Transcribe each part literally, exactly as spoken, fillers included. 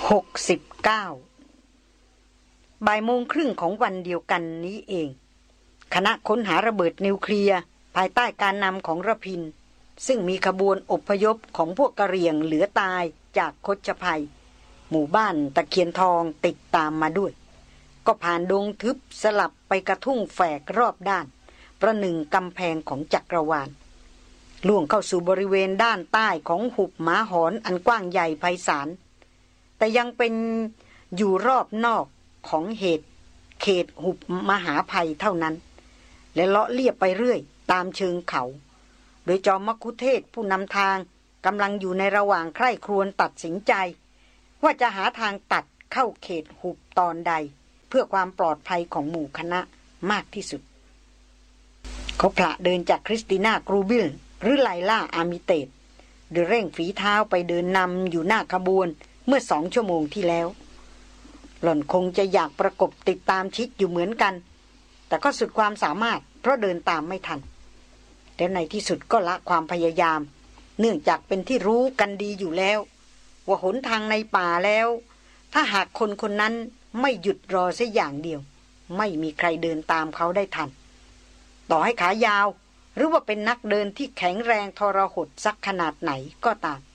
หกสิบเก้าบ่ายโมงครึ่งของวันเดียวกันนี้เองคณะค้นหาระเบิดนิวเคลียร์ภายใต้การนำของระพินซึ่งมีขบวนอพยพของพวกกะเหรี่ยงเหลือตายจากคชภัยหมู่บ้านตะเคียนทองติดตามมาด้วยก็ผ่านดงทึบสลับไปกระทุ่งแฝกรอบด้านประหนึ่งกำแพงของจักรวาลล่วงเข้าสู่บริเวณด้านใต้ของหุบหมาหอนอันกว้างใหญ่ไพศาลแต่ยังเป็นอยู่รอบนอกของเหตุเขตหุบมหาภัยเท่านั้นและเลาะเลียบไปเรื่อยตามเชิงเขาโดยจอมมัคคุเทศก์ผู้นำทางกำลังอยู่ในระหว่างใคร่ครวญตัดสินใจว่าจะหาทางตัดเข้าเขตหุบตอนใดเพื่อความปลอดภัยของหมู่คณะมากที่สุดเขาพละเดินจากคริสติน่ากรูบิลหรือไลล่าอามิเตตโดยเร่งฝีเท้าไปเดินนำอยู่หน้าขบวนเมื่อสองชั่วโมงที่แล้วหล่อนคงจะอยากประกบติดตามชิดอยู่เหมือนกันแต่ก็สุดความสามารถเพราะเดินตามไม่ทันแล้วในที่สุดก็ละความพยายามเนื่องจากเป็นที่รู้กันดีอยู่แล้วว่าหนทางในป่าแล้วถ้าหากคนคนนั้นไม่หยุดรอสักอย่างเดียวไม่มีใครเดินตามเขาได้ทันต่อให้ขายาวหรือว่าเป็นนักเดินที่แข็งแรงทรหดสักขนาดไหนก็ตาม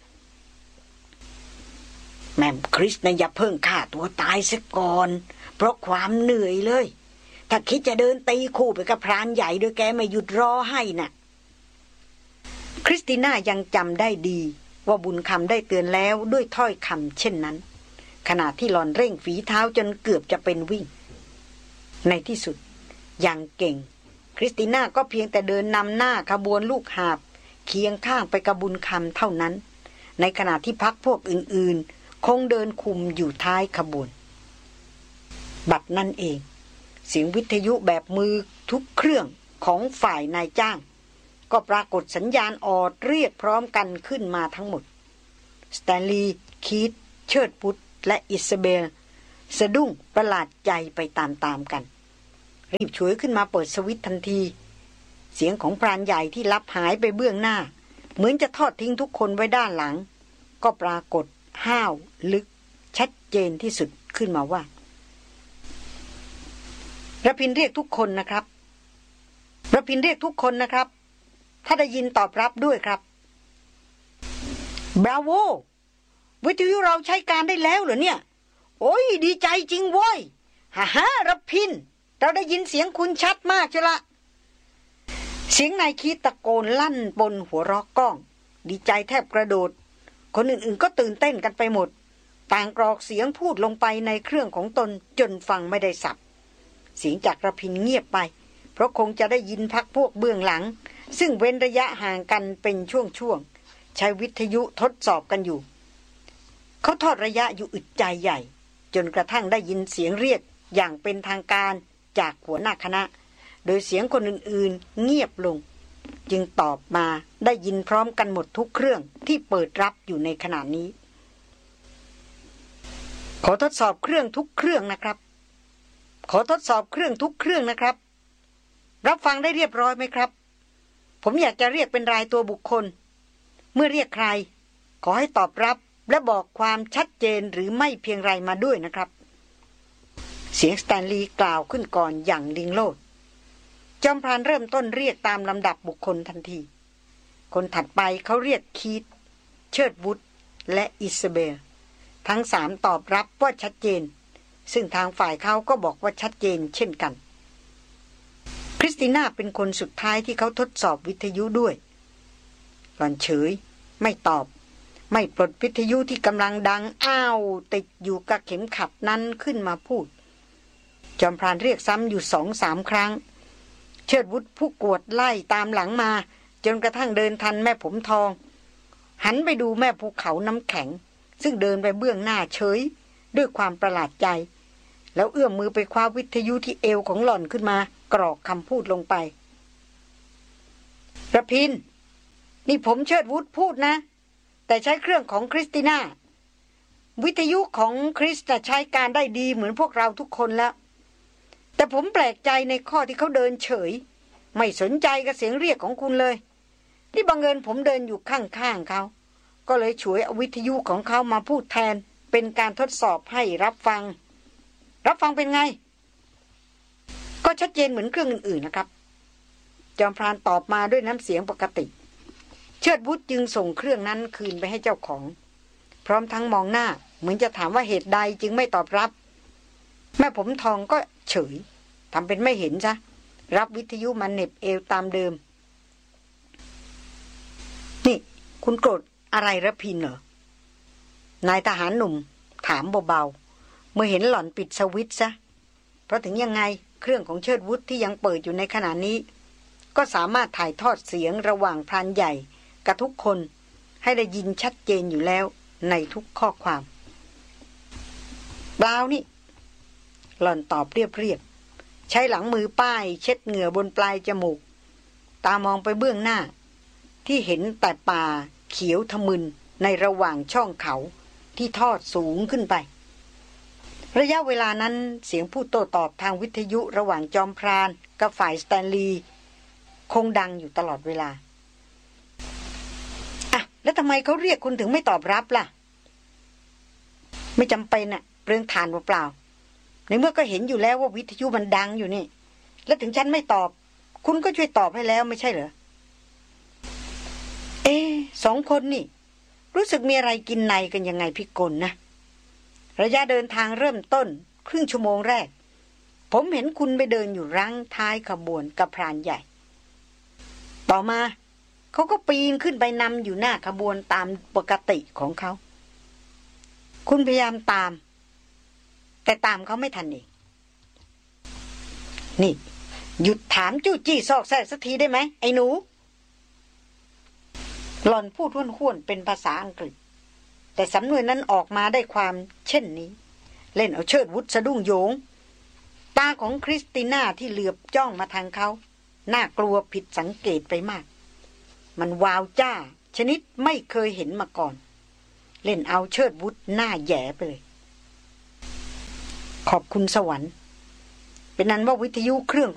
แม่มคริสนะอย่าเพิ่งฆ่าตัวตายซะก่อนเพราะความเหนื่อยเลยถ้าคิดจะเดินตีคู่ไปกับพรานใหญ่โดยแกไม่หยุดรอให้น่ะคริสติน่ายังจำได้ดีว่าบุญคำได้เตือนแล้วด้วยถ้อยคำเช่นนั้นขณะที่หล่อนเร่งฝีเท้าจนเกือบจะเป็นวิ่งในที่สุดอย่างเก่งคริสติน่าก็เพียงแต่เดินนำหน้าขบวนลูกหาบเคียงข้างไปกับบุญคำเท่านั้นในขณะที่พรรคพวกอื่นๆคงเดินคุมอยู่ท้ายขบวนบัดนั่นเองเสียงวิทยุแบบมือทุกเครื่องของฝ่ายนายจ้างก็ปรากฏสัญญาณออดเรียกพร้อมกันขึ้นมาทั้งหมดสแตนลีย์คีธเชิดพุทธและอิซาเบลสะดุ้งประหลาดใจไปตามๆกันรีบฉวยขึ้นมาเปิดสวิตช์ทันทีเสียงของพรานใหญ่ที่ลับหายไปเบื้องหน้าเหมือนจะทอดทิ้งทุกคนไว้ด้านหลังก็ปรากฏห้าวลึกชัดเจนที่สุดขึ้นมาว่าระพินเรียกทุกคนนะครับระพินเรียกทุกคนนะครับถ้าได้ยินตอบรับด้วยครับบราโววิทยุเราใช้การได้แล้วเหรอเนี่ยโอ้ยดีใจจริงเว้ยฮ่าฮ่าระพินเราได้ยินเสียงคุณชัดมากใช่ละเสียงนายคีตะโกนลั่นบนหัวเราะก้องดีใจแทบกระโดดคนอื่นๆก็ตื่นเต้นกันไปหมดต่างกรอกเสียงพูดลงไปในเครื่องของตนจนฟังไม่ได้สับเสียงจากระพินเงียบไปเพราะคงจะได้ยินพักพวกเบื้องหลังซึ่งเว้นระยะห่างกันเป็นช่วงๆใช้วิทยุทดสอบกันอยู่เขาทอดระยะอยู่อึดใจใหญ่จนกระทั่งได้ยินเสียงเรียกอย่างเป็นทางการจากหัวหน้าคณะโดยเสียงคนอื่นๆเงียบลงจึงตอบมาได้ยินพร้อมกันหมดทุกเครื่องที่เปิดรับอยู่ในขณะนี้ขอทดสอบเครื่องทุกเครื่องนะครับขอทดสอบเครื่องทุกเครื่องนะครับรับฟังได้เรียบร้อยไหมครับผมอยากจะเรียกเป็นรายตัวบุคคลเมื่อเรียกใครขอให้ตอบรับและบอกความชัดเจนหรือไม่เพียงไรมาด้วยนะครับเสียงสแตนลีย์กล่าวขึ้นก่อนอย่างลิงโลดจอมพรานเริ่มต้นเรียกตามลำดับบุคคลทันทีคนถัดไปเขาเรียกคีธเชิดวุฒและอิซาเบลทั้งสามตอบรับว่าชัดเจนซึ่งทางฝ่ายเขาก็บอกว่าชัดเจนเช่นกันคริสติน่าเป็นคนสุดท้ายที่เขาทดสอบวิทยุด้วยหล่อนเฉยไม่ตอบไม่ปลดวิทยุที่กำลังดังอ้าวติดอยู่กับเข็มขัดนั้นขึ้นมาพูดจอมพรานเรียกซ้ำอยู่สองสามครั้งเชิดวุฒผู้กวดไล่ตามหลังมาจนกระทั่งเดินทันแม่ผมทองหันไปดูแม่ภูเขาน้ำแข็งซึ่งเดินไปเบื้องหน้าเฉยด้วยความประหลาดใจแล้วเอื้อมมือไปคว้าวิทยุที่เอวของหล่อนขึ้นมากรอกคำพูดลงไประพินนี่ผมเชิดวุฒพูดนะแต่ใช้เครื่องของคริสติน่าวิทยุของคริสต์ใช้การได้ดีเหมือนพวกเราทุกคนแล้วแต่ผมแปลกใจในข้อที่เขาเดินเฉยไม่สนใจกับเสียงเรียกของคุณเลยที่บังเอิญผมเดินอยู่ข้างๆเขาก็เลยฉวยเอาวิทยุของเขามาพูดแทนเป็นการทดสอบให้รับฟังรับฟังเป็นไงก็ชัดเจนเหมือนเครื่องอื่นๆนะครับจอมพรานตอบมาด้วยน้ำเสียงปกติเชิดวุฒิจึงส่งเครื่องนั้นคืนไปให้เจ้าของพร้อมทั้งมองหน้าเหมือนจะถามว่าเหตุใดจึงไม่ตอบรับแม่ผมทองก็เฉยทำเป็นไม่เห็นซะรับวิทยุมันเหน็บเอวตามเดิมนี่คุณโกรธอะไรระพินเหรอนายทหารหนุ่มถามเบาๆเมื่อเห็นหล่อนปิดสวิตช์ซะเพราะถึงยังไงเครื่องของเชิดวุฒิที่ยังเปิดอยู่ในขณะนี้ก็สามารถถ่ายทอดเสียงระหว่างพรานใหญ่กับทุกคนให้ได้ยินชัดเจนอยู่แล้วในทุกข้อความเปล่านี่หล่อนตอบเรียบๆใช้หลังมือป้ายเช็ดเหงื่อบนปลายจมูกตามองไปเบื้องหน้าที่เห็นแต่ป่าเขียวทะมึนในระหว่างช่องเขาที่ทอดสูงขึ้นไประยะเวลานั้นเสียงพูดโต้ตอบทางวิทยุระหว่างจอมพรานกับฝ่ายสแตนลีย์คงดังอยู่ตลอดเวลาอ่ะแล้วทำไมเขาเรียกคุณถึงไม่ตอบรับล่ะไม่จำเป็นอะเปลืองถ่านเปล่าๆในเมื่อก็เห็นอยู่แล้วว่าวิทยุมันดังอยู่นี่แล้วถึงฉันไม่ตอบคุณก็ช่วยตอบให้แล้วไม่ใช่เหรอเอ๊ะสองคนนี่รู้สึกมีอะไรกินในกันยังไงพี่กลนะระยะเดินทางเริ่มต้นครึ่งชั่วโมงแรกผมเห็นคุณไปเดินอยู่รั้งท้ายขบวนกับพรานใหญ่ต่อมาเขาก็ปีนขึ้นไปนำอยู่หน้าขบวนตามปกติของเขาคุณพยายามตามแต่ตามเขาไม่ทันเองนี่หยุดถามจู้จี้ซอกแซกสักทีได้ไหมไอ้หนูหล่อนพูดห้วนๆเป็นภาษาอังกฤษแต่สำนวนนั้นออกมาได้ความเช่นนี้เล่นเอาเชิดวุฒิสะดุ้งโยงตาของคริสติน่าที่เหลือบจ้องมาทางเขาน่ากลัวผิดสังเกตไปมากมันวาวจ้าชนิดไม่เคยเห็นมาก่อนเล่นเอาเชิดวุฒิหน้าแย่ไปเลยขอบคุณสวรรค์เป็นนั้นว่าวิทยุเครื่อง